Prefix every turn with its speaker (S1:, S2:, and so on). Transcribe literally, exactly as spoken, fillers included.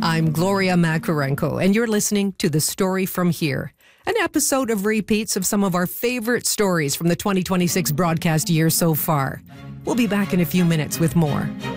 S1: I'm Gloria Makarenko, and you're listening to The Story From Here, an episode of repeats of some of our favorite stories from the twenty twenty-six broadcast year so far. We'll be back in a few minutes with more.